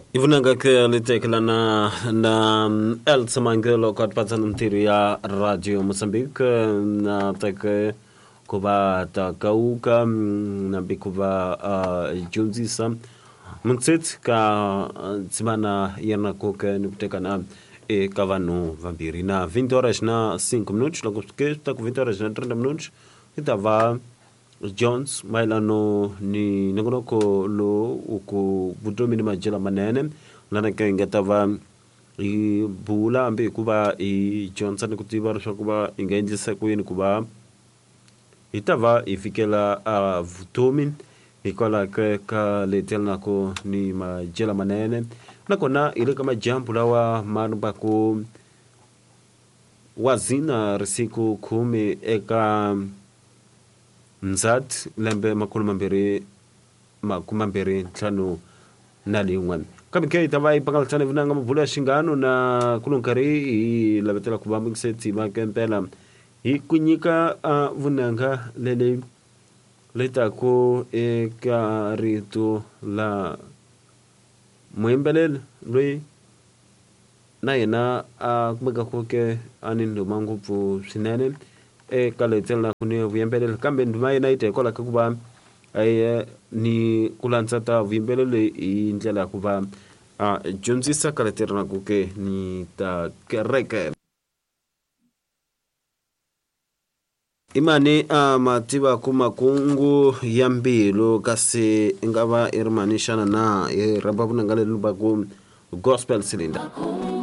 Ivunanga ke litekla na El Samangelo kat patan ya Radio Mozambique na take kuba ta kauka na bikuba junzisa mtsit ka tsimana yana koke nukuteka na kavanu vambiri na 20 horas na 5 minutos logo que está com 20 horas na 30 minutos estava Jones mailano ni ngonoko lo uku butomi ni majela manene lana kenga tava I bula ambe kuba I Johnson kutiba kuba ingainjisa kuini kuba itava ifikela vutomi ikola ka letel nako ni majela manene nakona ile kama jambo lawa manuba ku wazina risiku 10 eka Nzat lembe makumambere tano na lingwan kama kaya itavai pangal tane vinanga mvula shingano na kulunkari labetela kubambu seti makempela ikunyika vunanga lele leta ko karito la mwembelel lui na yena kumeka koke anindo mangupu sinene kaletel na kunia viembele kambe ndumai na ite kola kuba ni kulansata viembele indlela kuba junzisa kaletel na kuke ni ta kereke imani matiba kumakungu yambilo kasi ingaba irmanishana na rababu ngale lubaku gospel cylinder